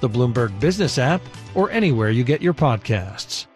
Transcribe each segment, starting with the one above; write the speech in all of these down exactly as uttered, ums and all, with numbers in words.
the Bloomberg Business app, or anywhere you get your podcasts.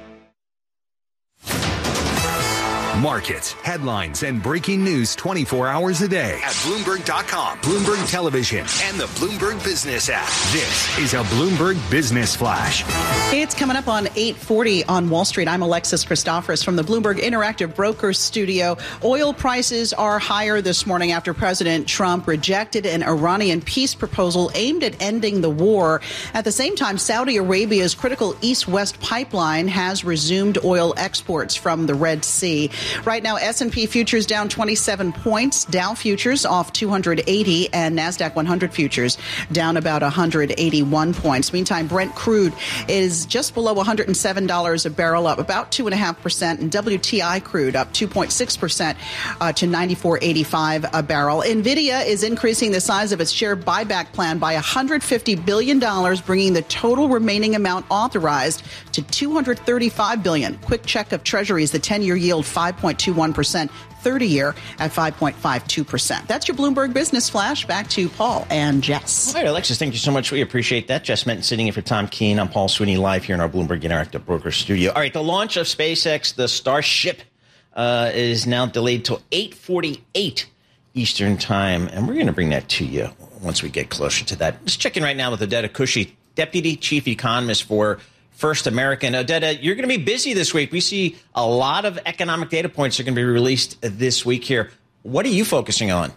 Markets, headlines, and breaking news twenty-four hours a day at Bloomberg dot com, Bloomberg Television, and the Bloomberg Business app. This is a Bloomberg Business Flash. It's coming up on eight forty on Wall Street. I'm Alexis Christoforous from the Bloomberg Interactive Brokers Studio. Oil prices are higher this morning after President Trump rejected an Iranian peace proposal aimed at ending the war. At the same time, Saudi Arabia's critical east-west pipeline has resumed oil exports from the Red Sea. Right now, S and P futures down twenty-seven points, Dow futures off two hundred eighty, and NASDAQ one hundred futures down about one hundred eighty-one points. Meantime, Brent crude is just below one hundred seven dollars a barrel, up about two point five percent, and W T I crude up two point six percent uh, to ninety-four eighty-five a barrel. NVIDIA is increasing the size of its share buyback plan by one hundred fifty billion dollars, bringing the total remaining amount authorized to two hundred thirty-five billion dollars. Quick check of Treasuries, the ten-year yield five point two one percent, thirty-year at five point five two percent. That's your Bloomberg Business Flash. Back to Paul and Jess. All right, Alexis, thank you so much. We appreciate that. Jess Menton sitting in for Tom Keene. I'm Paul Sweeney, live here in our Bloomberg Interactive Broker Studio. All right, the launch of SpaceX, the Starship, uh, is now delayed till eight forty-eight Eastern Time, and we're going to bring that to you once we get closer to that. Just checking right now with Odetta Cushy, Deputy Chief Economist for First American. Odetta, you're going to be busy this week. We see a lot of economic data points are going to be released this week here. What are you focusing on?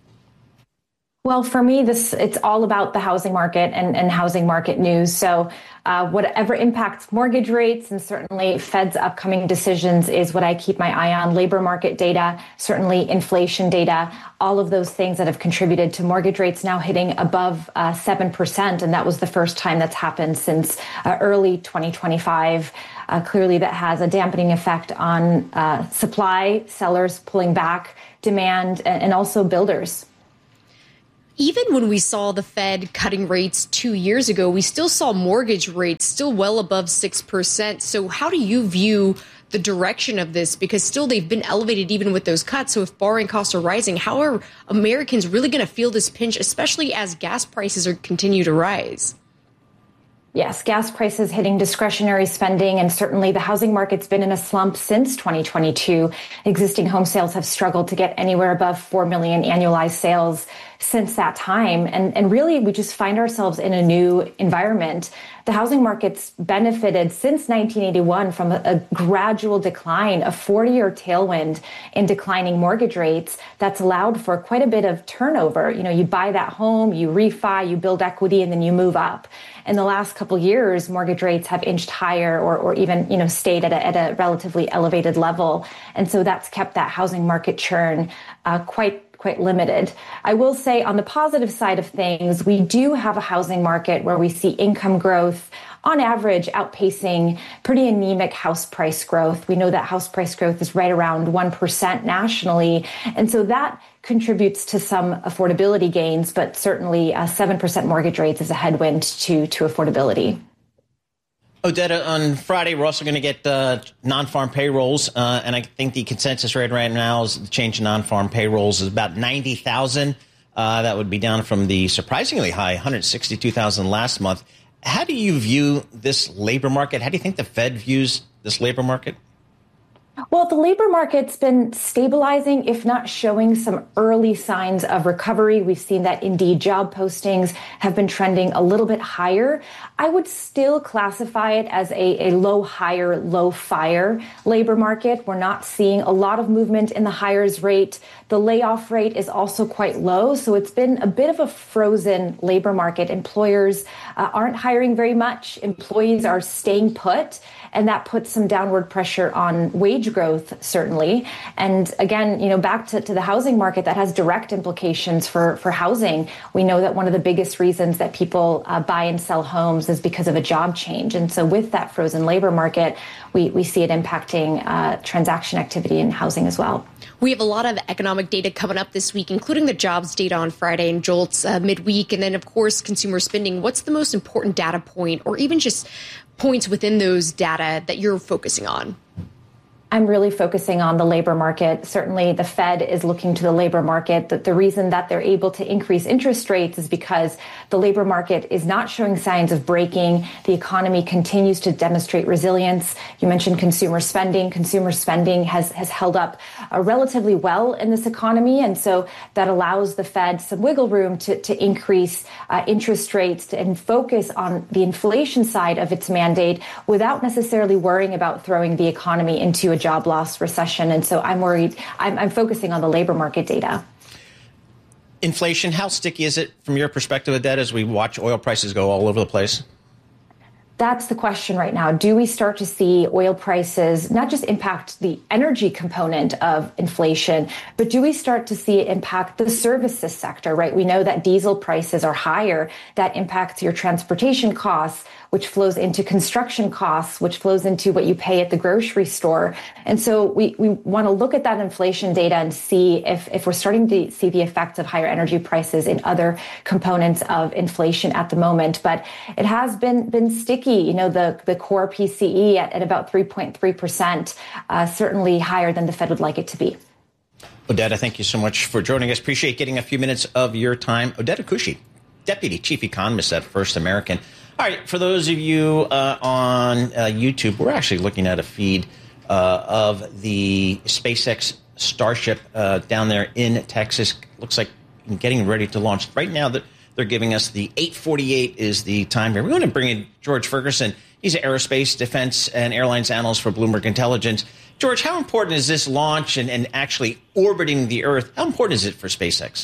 Well, for me, this it's all about the housing market and, and housing market news. So uh, whatever impacts mortgage rates and certainly Fed's upcoming decisions is what I keep my eye on. Labor market data, certainly inflation data, all of those things that have contributed to mortgage rates now hitting above uh, seven percent. And that was the first time that's happened since uh, early twenty twenty-five. Uh, clearly, that has a dampening effect on uh, supply, sellers pulling back, demand, and, and also builders. Even when we saw the Fed cutting rates two years ago, we still saw mortgage rates still well above six percent. So how do you view the direction of this? Because still they've been elevated even with those cuts. So if borrowing costs are rising, how are Americans really going to feel this pinch, especially as gas prices are continue to rise? Yes, gas prices hitting discretionary spending, and certainly the housing market's been in a slump since twenty twenty-two. Existing home sales have struggled to get anywhere above four million annualized sales since that time. And, and really, we just find ourselves in a new environment. The housing market's benefited since nineteen eighty-one from a, a gradual decline, a forty-year tailwind in declining mortgage rates that's allowed for quite a bit of turnover. You know, you buy that home, you refi, you build equity, and then you move up. In the last couple of years, mortgage rates have inched higher or, or even, you know, stayed at a, at a relatively elevated level. And so that's kept that housing market churn uh, quite quite limited. I will say on the positive side of things, we do have a housing market where we see income growth on average outpacing pretty anemic house price growth. We know that house price growth is right around one percent nationally. And so that contributes to some affordability gains, but certainly uh, seven percent mortgage rates is a headwind to, to affordability. Odetta, on Friday, we're also going to get uh, non-farm payrolls, uh, and I think the consensus rate right now is the change in non-farm payrolls is about ninety thousand. Uh, that would be down from the surprisingly high one hundred sixty-two thousand last month. How do you view this labor market? How do you think the Fed views this labor market? Well, the labor market's been stabilizing, if not showing some early signs of recovery. We've seen that Indeed job postings have been trending a little bit higher. I would still classify it as a, a low hire, low fire labor market. We're not seeing a lot of movement in the hires rate. The layoff rate is also quite low. So it's been a bit of a frozen labor market. Employers uh, aren't hiring very much. Employees are staying put. And that puts some downward pressure on wage growth, certainly. And again, you know, back to, to the housing market, that has direct implications for, for housing. We know that one of the biggest reasons that people uh, buy and sell homes is because of a job change. And so with that frozen labor market, we, we see it impacting uh, transaction activity in housing as well. We have a lot of economic data coming up this week, including the jobs data on Friday and JOLTS uh, midweek. And then, of course, consumer spending. What's the most important data point or even just points within those data that you're focusing on? I'm really focusing on the labor market. Certainly, the Fed is looking to the labor market. The, the reason that they're able to increase interest rates is because the labor market is not showing signs of breaking. The economy continues to demonstrate resilience. You mentioned consumer spending. Consumer spending has, has held up uh, relatively well in this economy. And so that allows the Fed some wiggle room to, to increase uh, interest rates to, and focus on the inflation side of its mandate without necessarily worrying about throwing the economy into a job loss recession. And so I'm worried, I'm, I'm focusing on the labor market data. Inflation, how sticky is it from your perspective, Odette, as we watch oil prices go all over the place? That's the question right now. Do we start to see oil prices not just impact the energy component of inflation, but do we start to see it impact the services sector, right? We know that diesel prices are higher. That impacts your transportation costs, which flows into construction costs, which flows into what you pay at the grocery store. And so we, we want to look at that inflation data and see if, if we're starting to see the effects of higher energy prices in other components of inflation at the moment. But it has been, been sticky. You know, the, the core P C E at, at about three point three percent, uh, certainly higher than the Fed would like it to be. Odette, thank you so much for joining us. Appreciate getting a few minutes of your time. Odette Akushi, Deputy Chief Economist at First American. All right, for those of you uh, on uh, YouTube, we're actually looking at a feed uh, of the SpaceX Starship uh, down there in Texas. Looks like getting ready to launch. Right now, that they're giving us the eight forty-eight is the time here. We want to bring in George Ferguson. He's an aerospace, defense, and airlines analyst for Bloomberg Intelligence. George, how important is this launch and, and actually orbiting the Earth? How important is it for SpaceX?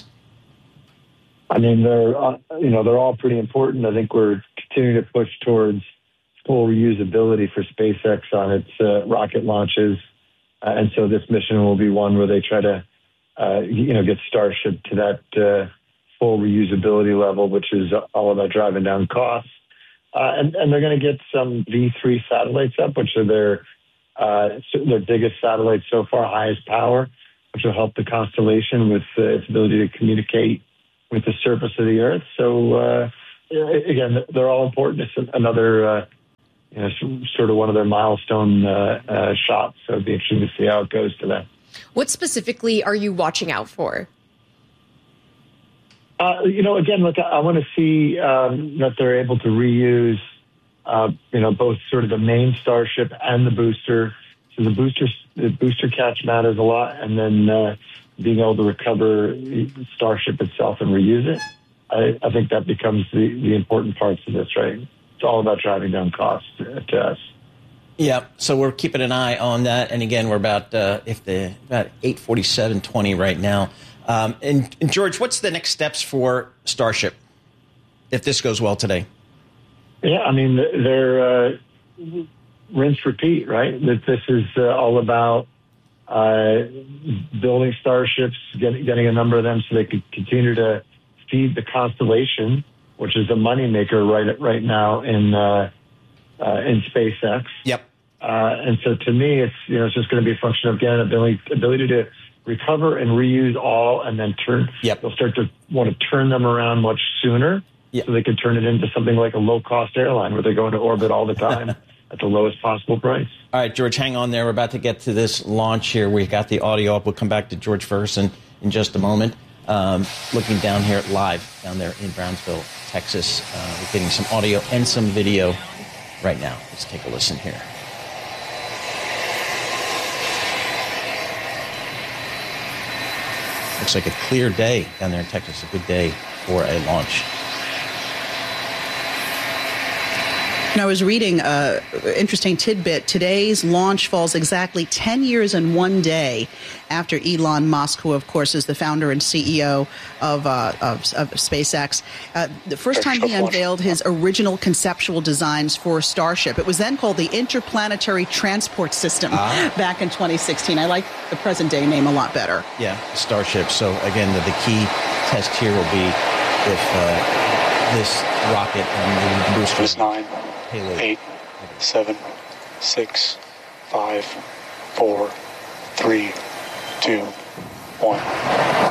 I mean, they're uh, you know they're all pretty important. I think we're continuing to push towards full reusability for SpaceX on its uh, rocket launches, uh, and so this mission will be one where they try to uh, you know get Starship to that uh, full reusability level, which is all about driving down costs. Uh, and, and they're going to get some V three satellites up, which are their uh, their biggest satellites so far, highest power, which will help the constellation with uh, its ability to communicate with the surface of the Earth. So, uh, again, they're all important. It's another, uh, you know, sort of one of their milestone uh, uh, shots. So it'd be interesting to see how it goes to them. What specifically are you watching out for? Uh, you know, again, look, I, I want to see um, that they're able to reuse, uh, you know, both sort of the main Starship and the booster. So the booster, the booster catch matters a lot, and then uh, being able to recover Starship itself and reuse it. I, I think that becomes the, the important parts of this, right? It's all about driving down costs to us. Yeah, so we're keeping an eye on that. And again, we're about uh, if the about eight forty-seven twenty right now. Um, and, and George, what's the next steps for Starship if this goes well today? Yeah, I mean, they're uh, rinse, repeat, right? That this is uh, all about uh, building Starships, getting, getting a number of them so they could continue to feed the constellation, which is a moneymaker right right now in uh, uh, in SpaceX. Yep. Uh, and so to me, it's you know it's just going to be a function of again ability ability to recover and reuse all, and then turn. Yep. They'll start to want to turn them around much sooner, yep. so they can turn it into something like a low-cost airline where they go into orbit all the time at the lowest possible price. All right, George, hang on there. We're about to get to this launch here. We got the audio up. We'll come back to George Ferguson in just a moment. Um, looking down here live down there in Brownsville, Texas. Uh, we're getting some audio and some video right now. Let's take a listen here. Looks like a clear day down there in Texas, a good day for a launch. And I was reading an interesting tidbit. Today's launch falls exactly ten years and one day after Elon Musk, who, of course, is the founder and C E O of, uh, of, of SpaceX, uh, the first time he unveiled his original conceptual designs for Starship. It was then called the Interplanetary Transport System ah. back in twenty sixteen. I like the present day name a lot better. Yeah, Starship. So, again, the, the key test here will be if uh, this rocket and the booster... Is nine. Payload. Eight, seven, six, five, four, three, two, one.